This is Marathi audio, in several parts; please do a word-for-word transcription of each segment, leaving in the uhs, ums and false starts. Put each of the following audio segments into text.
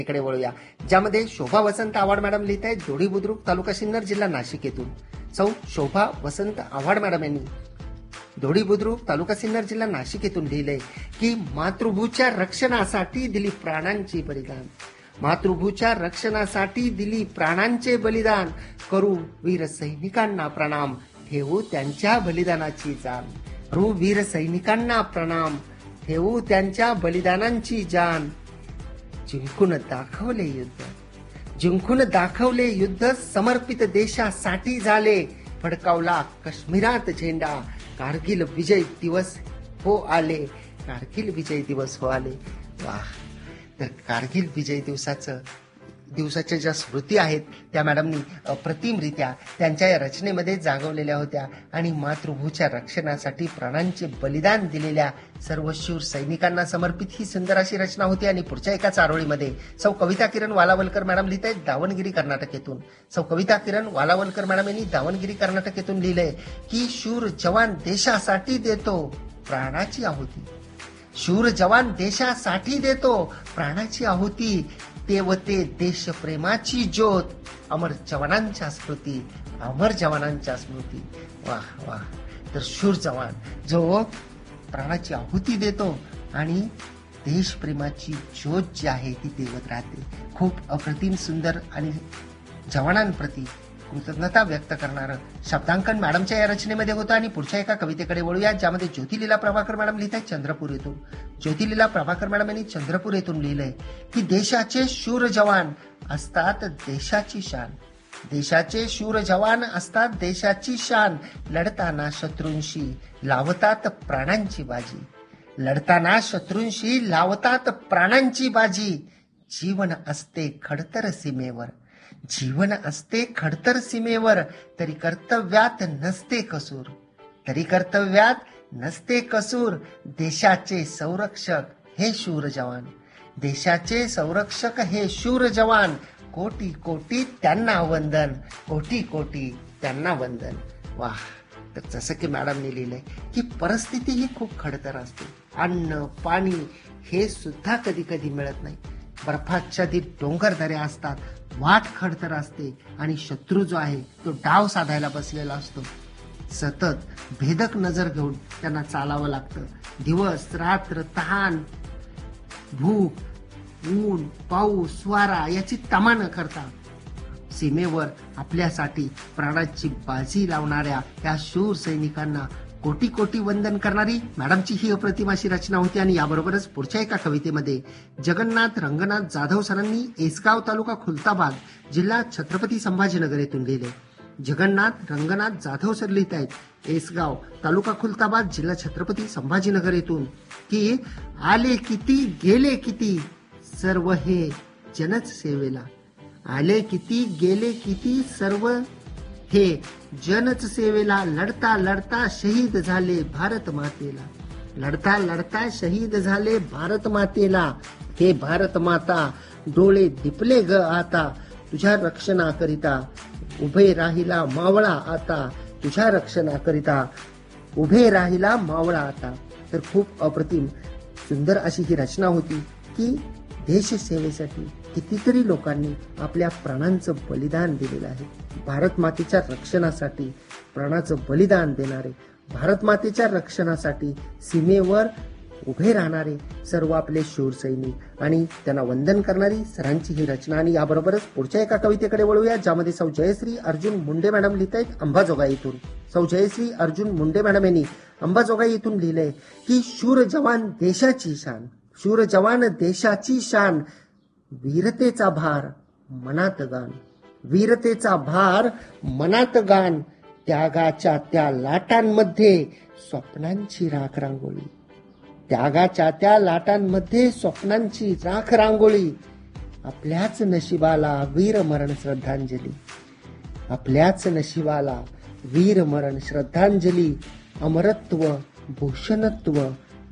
इकडे वळूया, ज्यामध्ये शोभा वसंत आव्हाड मॅडम लिहित आहेत दोडी बुद्रुक, तालुका सिन्नर, जिल्हा नाशिक येथून. सौ शोभा वसंत आव्हाड मॅडम यांनी दोडी बुद्रुक, तालुका सिन्नर, जिल्हा नाशिक येथून लिहिलंय की मातृभूच्या रक्षणासाठी दिली प्राणांची बलिदान. मातृभूच्या रक्षणासाठी दिली प्राणांचे बलिदान. करू वीर सैनिकांना प्रणाम, ठेवू त्यांच्या बलिदानाची जाण. करू वीर सैनिकांना प्रणाम, ठेवू त्यांच्या बलिदानांची जाण. जिंकून दाखवले युद्ध, जिंकून दाखवले युद्ध, समर्पित देशासाठी झाले. फडकावला काश्मीरात झेंडा, कारगिल विजय दिवस हो आले. कारगिल विजय दिवस हो आले. वाह. तर कारगिल विजय दिवसाचं दिवसाच्या ज्या स्मृती आहेत त्या मॅडमनी अप्रतिमरित्या त्यांच्या या रचनेमध्ये जागवलेल्या होत्या. आणि मातृभूच्या रक्षणासाठी प्राणांचे बलिदान दिलेल्या सर्व शूर सैनिकांना समर्पित ही सुंदर अशी रचना होती. आणि पुढच्या एका चारोळीमध्ये सौ कविता किरण वालावलकर मॅडम लिहित आहेत दावणगिरी कर्नाटक येथून. सौ कविता किरण वालावलकर मॅडम यांनी दावणगिरी कर्नाटक येथून लिहिलंय की शूर जवान देशासाठी देतो प्राणाची आहुती. शूर जवान देशासाठी देतो प्राणाची आहुती. तेवते देशप्रेमाची ज्योत, अमर जवानांच्या स्मृती, अमर जवानांच्या स्मृती. वाह वाह. तर शूर जवान जो प्राणाची आहुती देतो आणि देशप्रेमाची ज्योत जी आहे ती तेवत राहते. खूप अप्रतिम सुंदर आणि जवानांप्रती कृतज्ञता व्यक्त करणारं शब्दांकन मॅडमच्या या रचनेमध्ये होतं. आणि पुढच्या एका कवितेकडे वळूया, ज्यामध्ये ज्योतिलीला प्रभाकर मॅडम लिहित आहेत चंद्रपूर येथून. ज्योतिलीला प्रभाकर मॅडम यांनी चंद्रपूर येथून लिहिलंय की देशाचे शूर जवान असतात देशाची शान. देशाचे शूर जवान असतात देशाची शान. लढताना शत्रूंशी लावतात प्राणांची बाजी. लढताना शत्रूंशी लावतात प्राणांची बाजी. जीवन असते खडतर सीमेवर, जीवन असते खडतर सीमेवर, तरी कर्तव्यात नसते कसूर. तरी कर्तव्यात नसते कसूर. देशाचे संरक्षक हे शूर जवान. देशाचे संरक्षक हे शूर जवान. कोटी कोटी त्यांना वंदन, कोटी कोटी त्यांना वंदन. वाह. तर जसं की मॅडमने लिहिलंय की परिस्थिती ही खूप खडतर असते. अन्न पाणी हे सुद्धा कधी कधी मिळत नाही. बर्फाच्छादित डोंगर दऱ्या असतात, वाट खडतर असते आणि शत्रू जो आहे तो डाव साधायला बसलेला असतो. सतत भेदक नजर घेऊन त्यांना चालावं लागतं. दिवस रात्र, तहान भूक, ऊन पाऊस वारा याची तमा न करता सीमेवर आपल्यासाठी प्राणाची बाजी लावणाऱ्या या शूर सैनिकांना कोटी कोटी वंदन करणारी मॅडमची ही अप्रतिम अशी रचना होती. आणि याबरोबरच पुढच्या एका कवितेमध्ये जगन्नाथ रंगनाथ जाधव सरांनी एसगाव तालुका खुलताबाद जिल्हा छत्रपती संभाजीनगर येथून लिहिले. जगन्नाथ रंगनाथ जाधव सर लिहित आहेत एसगाव तालुका खुलताबाद जिल्हा छत्रपती संभाजीनगर येथून की आले किती गेले किती सर्व हे जनच सेवेला. आले किती गेले किती सर्व हे जनच सेवेला. लढता लढता शहीद झाले भारत मातेला. लढता लढता शहीद झाले भारत मातेला. हे भारत माता डोळे दिपले ग आता, तुझ्या रक्षणाकरिता उभे राहिला मावळा आता. तुझ्या रक्षणाकरिता उभे राहिला मावळा आता. तर खूप अप्रतिम सुंदर अशी ही रचना होती की देश सेवेसाठी कितीतरी लोकांनी आपल्या प्राणांचं बलिदान दिलेलं आहे. भारत मातेच्या रक्षणासाठी प्राणाचं बलिदान देणारे, भारत मातेच्या रक्षणासाठी सीमेवर उभे राहणारे सर्व आपले शूर सैनिक आणि त्यांना वंदन करणारी सरांची ही रचना. आणि याबरोबरच पुढच्या एका कवितेकडे वळूया, ज्यामध्ये सौ जयश्री अर्जुन मुंडे मॅडम लिहित आहेत अंबाजोगाई येथून. सौ जयश्री अर्जुन मुंडे मॅडम यांनी अंबाजोगाई येथून लिहिलंय की शूर जवान देशाची शान. शूर जवान देशाची शान. वीरतेचा भार मनात गान. वीरतेचा भार मनात गान. त्यागाच्या त्या लाटांमध्ये स्वप्नांची राख रांगोळी. त्यागाच्या त्या लाटांमध्ये स्वप्नांची राख रांगोळी. आपल्याच नशिबाला वीर मरण श्रद्धांजली. आपल्याच नशिबाला वीर मरण श्रद्धांजली. अमरत्व भूषणत्व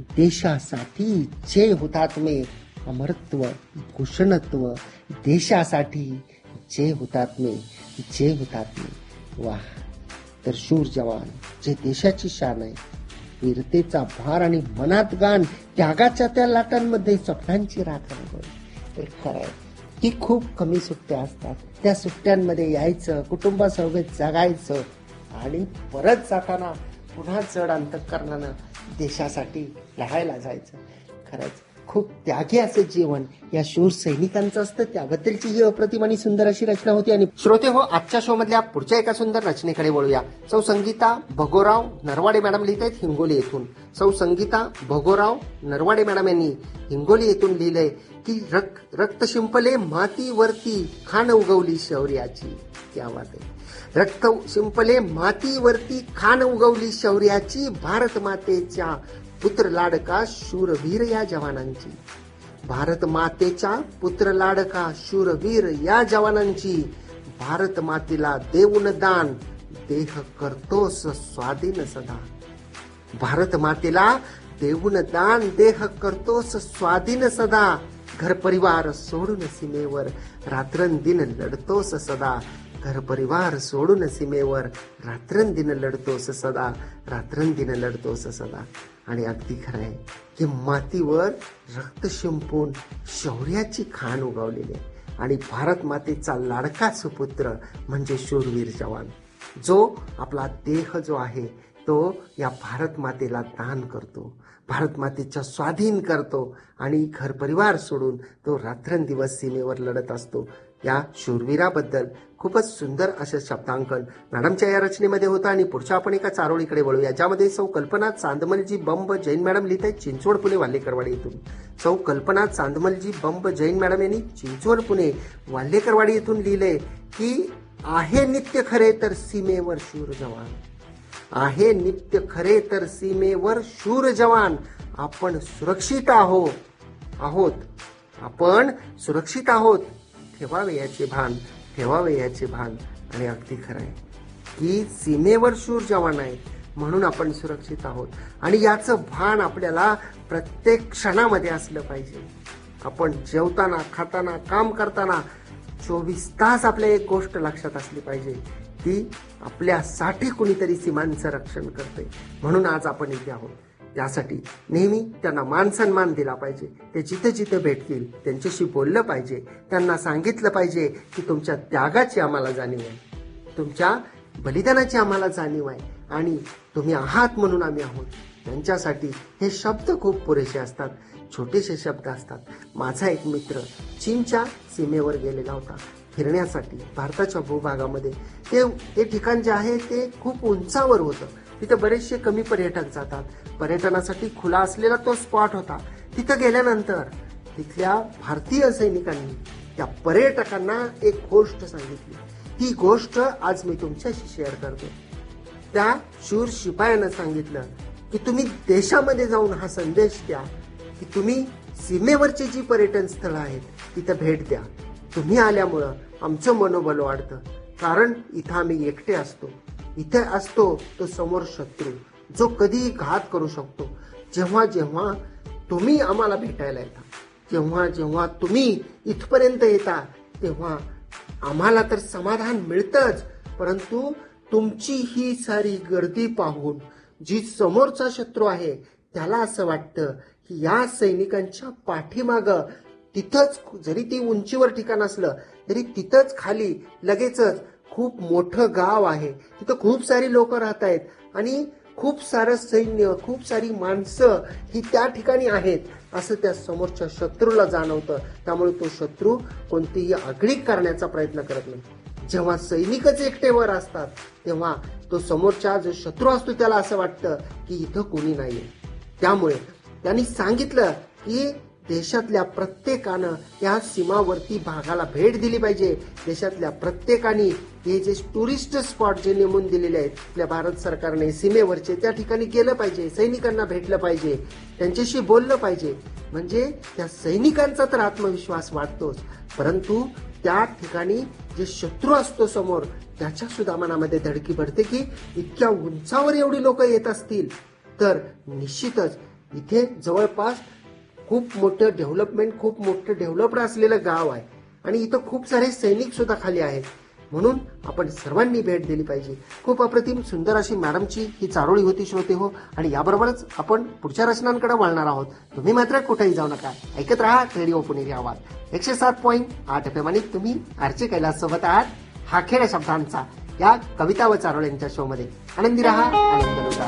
देशासाठी जे हुतात्मे. अमरत्व भूषणत्व देशासाठी जे हुतात्मे, जे हुतात्मे. वाह. तर शूर जवान जे देशाची शान आहे, वीरतेचा भार आणि मनात गान. त्यागाच्या त्या लाटांमध्ये स्वप्नांची राख रांगोळी. तर खरंय की खूप कमी सुट्ट्या असतात. त्या सुट्ट्यांमध्ये यायचं, कुटुंबासोबत जगायचं आणि परत जाताना पुन्हा जड अंतःकरणानं देशासाठी लढायला जायचं. खरंच खूप त्यागी असे जीवन या शूर सैनिकांचं असतं. त्याबद्दलची ही अप्रतिम आणि सुंदर अशी रचना होती. आणि श्रोते हो, आजच्या शो मधल्या पुढच्या एका सुंदर रचनेकडे वळूया. सौ संगीता भगोराव नरवाडे मॅडम लिहित आहेत हिंगोली येथून. सौ संगीता भगोराव नरवाडे मॅडम यांनी हिंगोली येथून लिहिलंय की रक्त रक्त शिंपले मातीवरती खाण उगवली शौर्याची. क्या बात आहे. रक्त शिंपले मातीवरती खाण उगवली शौर्याची, भारत मातेच्या पुत्र लाडका शूरवीर या जवानांची. भारत मातेच्या पुत्र लाडका शूरवीर या जवानांची, भारत मातेला देऊन दान देह करतोस स्वाधीन सदा. भारत मातेला देऊन दान देह करतोस स्वाधीन सदा, घर परिवार सोडून सीमेवर रात्रंदिन लढतोस सदा. घर परिवार सोडून सीमेवर रात्रंदिन लढतोस सदा, रात्रंदिन लढतोस सदा. आणि अगदी खरं आहे की मातीवर रक्त शिंपून शौर्याची खाण उगवलेली आहे. आणि भारत मातेचा लाडका सुपुत्र म्हणजे शूरवीर जवान, जो आपला देह जो आहे तो या भारत मातेला दान करतो, भारत मातेच्या स्वाधीन करतो आणि घर परिवार सोडून तो रात्रंदिवस सीमेवर लढत असतो. या शूरवीराबद्दल खूपच सुंदर असे शब्दांकन मॅडमच्या या रचनेमध्ये होतं. आणि पुढच्या आपण एका चारोळीकडे वळूया, ज्यामध्ये सौ कल्पना चांदमलजी बंब जैन मॅडम लिहित आहेत चिंचवड पुणे वाल्हेकरवाडी येथून. सौ कल्पना चांदमलजी बंब जैन मॅडम यांनी चिंचवड पुणे वाल्हेकरवाडी येथून लिहिलंय की आहे नित्य खरे तर सीमेवर शूर जवान. आहे नित्य खरे तर सीमेवर शूर जवान, आपण सुरक्षित आहो आहोत आपण सुरक्षित आहोत ठेवावे याचे भान, ठेवावे याचे भान. आणि अगदी खरं आहे की सीमेवर शूर जवान आहेत म्हणून आपण सुरक्षित आहोत. आणि याचं भान आपल्याला प्रत्येक क्षणामध्ये असलं पाहिजे. आपण जेवताना, खाताना, काम करताना चोवीस तास आपल्या एक गोष्ट लक्षात असली पाहिजे की आपल्यासाठी कुणीतरी सीमांचं रक्षण करते. म्हणून आज आपण इथे आहोत. त्यासाठी नेहमी त्यांना मान सन्मान दिला पाहिजे. ते जिथे जिथे भेटतील त्यांच्याशी बोललं पाहिजे. त्यांना सांगितलं पाहिजे की तुमच्या त्यागाची आम्हाला जाणीव आहे, तुमच्या बलिदानाची आम्हाला जाणीव आहे आणि तुम्ही आहात म्हणून आम्ही आहोत. त्यांच्यासाठी हे शब्द खूप पुरेसे असतात, छोटेसे शब्द असतात. माझा एक मित्र चीनच्या सीमेवर गेलेला होता फिरण्यासाठी भारताच्या भूभागामध्ये. ते ते ठिकाण जे आहे ते खूप उंचावर होतं. तिथे बरेचसे कमी पर्यटक जातात. पर्यटनासाठी खुला असलेला तो स्पॉट होता. तिथं गेल्यानंतर तिथल्या भारतीय सैनिकांनी त्या पर्यटकांना एक गोष्ट सांगितली. ही गोष्ट आज मी तुमच्याशी शेअर करतो. त्या शूर शिपायानं सांगितलं की तुम्ही देशामध्ये जाऊन हा संदेश द्या की तुम्ही सीमेवरची जी पर्यटन स्थळं आहेत तिथं भेट द्या. तुम्ही आल्यामुळं आमचं मनोबल वाढतं, कारण इथं आम्ही एकटे असतो. इथे असतो तो समोर शत्रू जो कधीही घात करू शकतो. जेव्हा जेव्हा तुम्ही आम्हाला भेटायला येता, जेव्हा जेव्हा तुम्ही इथपर्यंत येता तेव्हा आम्हाला तर समाधान मिळतंच, परंतु तुमची ही सारी गर्दी पाहून जी समोरचा शत्रू आहे त्याला असं वाटतं की या सैनिकांच्या पाठीमागं तिथंच, जरी ती उंचीवर ठिकाण असलं तरी तिथंच खाली लगेचच खूप मोठं गाव आहे, तिथं खूप सारी लोक राहत आहेत आणि खूप सारं सैन्य, खूप सारी माणसं ही त्या ठिकाणी आहेत असं त्या समोरच्या शत्रूला जाणवतं. त्यामुळे तो शत्रू कोणतीही आगळीक करण्याचा प्रयत्न करत नाही. जेव्हा सैनिकच एकटेवर असतात तेव्हा तो समोरचा जो शत्रू असतो त्याला असं वाटतं की इथं कोणी नाहीये. त्यामुळे त्यांनी सांगितलं की देशातल्या प्रत्येकानं या सीमावर्ती भागाला भेट दिली पाहिजे. देशातल्या प्रत्येकाने हे जे टुरिस्ट स्पॉट जे नेमून दिलेले आहेत आपल्या भारत सरकारने सीमेवरचे, त्या ठिकाणी गेलं पाहिजे, सैनिकांना भेटलं पाहिजे, त्यांच्याशी बोललं पाहिजे. म्हणजे त्या सैनिकांचा तर आत्मविश्वास वाढतोच, परंतु त्या ठिकाणी जे शत्रू असतो समोर त्याच्या सुद्धा मनामध्ये धडकी भरते की इतक्या उंचावर एवढी लोक येत असतील तर निश्चितच इथे जवळपास खूप मोठं डेव्हलपमेंट, खूप मोठं डेव्हलप्ड असलेलं गाव आहे आणि इथं खूप सारे सैनिक सुद्धा खाली आहेत. म्हणून आपण सर्वांनी भेट दिली पाहिजे. खूप अप्रतिम सुंदर अशी मॅडमची ही चारोळी होती श्रोते हो. आणि याबरोबरच आपण पुढच्या रचनांकडे वळणार आहोत. तुम्ही मात्र कुठेही जाऊ नका. ऐकत राहा रेडिओ पुणेरी आवाज एकशे सात पॉईंट आठ एफ एम. आणि तुम्ही आरचे कैलास सोबत आहात हा खेळ शब्दांचा या कविता व चारोळ्यांच्या शो मध्ये. आनंदी राहा, आनंद लुटा.